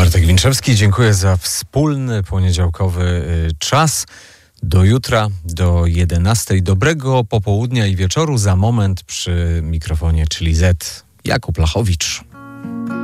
Bartek Winczewski, dziękuję za wspólny poniedziałkowy czas. Do jutra, do 11. Dobrego popołudnia i wieczoru. Za moment przy mikrofonie, czyli Jakub Lachowicz.